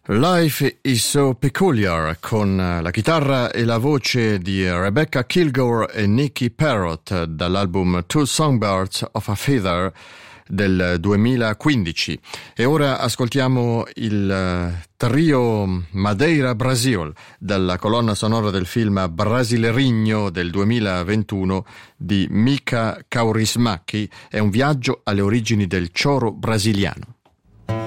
Life is so peculiar, con la chitarra e la voce di Rebecca Kilgore e Nicky Parrott dall'album Two Songbirds of a Feather del 2015. E ora ascoltiamo il trio Madeira Brasil dalla colonna sonora del film Brasileirinho del 2021 di Mika Kaurismäki. È un viaggio alle origini del choro brasiliano.